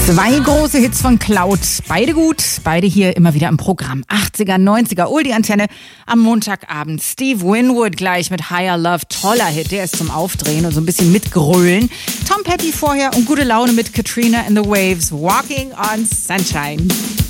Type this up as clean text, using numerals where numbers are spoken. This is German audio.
Zwei große Hits von Cloud, beide gut, beide hier immer wieder im Programm. 80er, 90er, Oldie-Antenne am Montagabend. Steve Winwood gleich mit Higher Love, toller Hit, der ist zum Aufdrehen und so ein bisschen mitgrölen. Tom Petty vorher und gute Laune mit Katrina and the Waves, Walking on Sunshine.